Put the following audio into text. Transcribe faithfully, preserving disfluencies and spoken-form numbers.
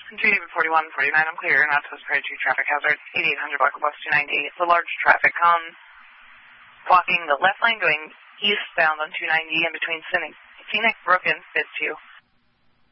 two David forty-one forty-nine, I'm clear, not supposed to two traffic hazard, eighty-eight hundred block bus two ninety-eight. The large traffic comes blocking the left lane going eastbound on two ninety in between Scenic, Scenic Brook and Fitzhugh.